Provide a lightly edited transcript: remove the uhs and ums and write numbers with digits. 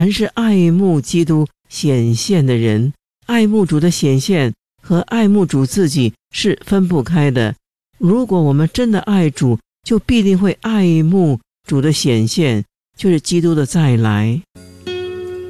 凡是爱慕基督显现的人，爱慕主的显现和爱慕主自己是分不开的。如果我们真的爱主，就必定会爱慕主的显现，就是基督的再来。